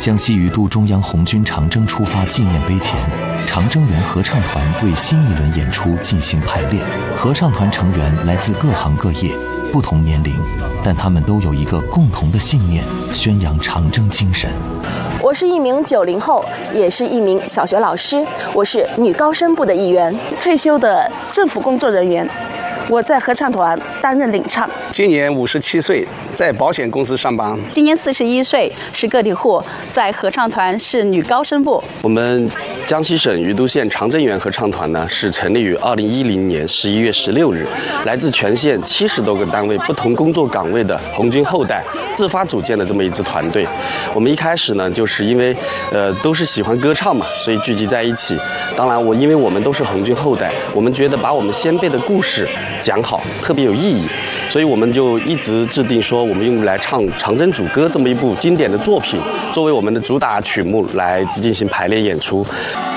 江西鱼都中央红军长征出发纪念碑前，长征园合唱团为新一轮演出进行排练。合唱团成员来自各行各业、不同年龄，但他们都有一个共同的信念：宣扬长征精神。 我是一名90后，也是一名小学老师，我是女高声部的一员， 退休的政府工作人员。我在合唱团担任领唱。 今年57岁，在保险公司上班。 今年41岁，是个体户，在合唱团是女高声部。 我们江西省余都县长征园合唱团呢，是成立于2010年11月16日，来自全县70多个单位、不同工作岗位的红军后代自发组建的这么一支团队。我们一开始呢，就是因为都是喜欢歌唱嘛，所以聚集在一起。当然，因为我们都是红军后代，我们觉得把我们先辈的故事讲好特别有意义，所以我们就一直制定说，我们用来唱《长征主歌》这么一部经典的作品，作为我们的主打曲目来进行排练演出。